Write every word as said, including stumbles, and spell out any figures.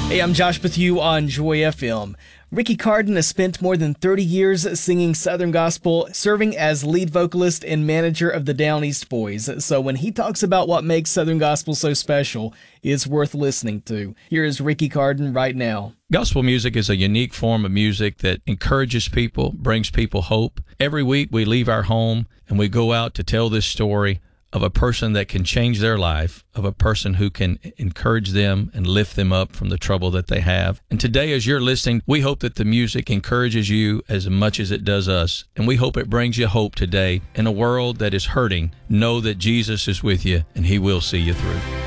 Hey, I'm Josh Bethune on Joy F M. Ricky Carden has spent more than thirty years singing Southern gospel, serving as lead vocalist and manager of the Down East Boys. So when he talks about what makes Southern gospel so special, it's worth listening to. Here is Ricky Carden right now. Gospel music is a unique form of music that encourages people, brings people hope. Every week we leave our home and we go out to tell this story of a person that can change their life, of a person who can encourage them and lift them up from the trouble that they have. And today, as you're listening, we hope that the music encourages you as much as it does us. And we hope it brings you hope today in a world that is hurting. Know that Jesus is with you and He will see you through.